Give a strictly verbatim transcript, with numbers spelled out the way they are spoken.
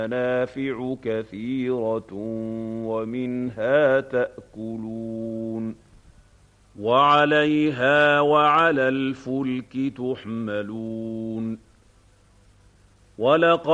مَنَافِعُ كَثِيرَةٌ وَمِنْهَا تَأْكُلُونَ وَعَلَيْهَا وَعَلَى الْفُلْكِ تُحْمَلُونَ